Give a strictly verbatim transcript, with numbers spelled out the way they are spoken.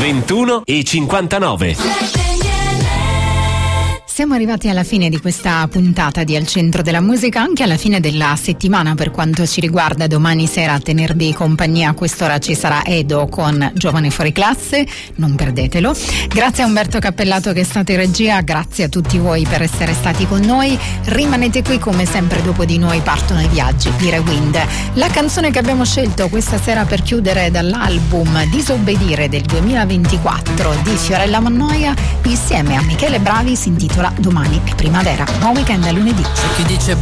ventuno e cinquantanove. Siamo arrivati alla fine di questa puntata di Al Centro della Musica, anche alla fine della settimana per quanto ci riguarda. Domani sera a tenervi compagnia a quest'ora ci sarà Edo con Giovane Fuori Classe, non perdetelo. Grazie a Umberto Cappellato che è stato in regia, grazie a tutti voi per essere stati con noi. Rimanete qui, come sempre dopo di noi partono i viaggi di Rewind. La canzone che abbiamo scelto questa sera per chiudere dall'album Disobbedire del duemilaventiquattro di Fiorella Mannoia insieme a Michele Bravi si intitola Domani è primavera. Buon weekend, a lunedì. C'è chi dice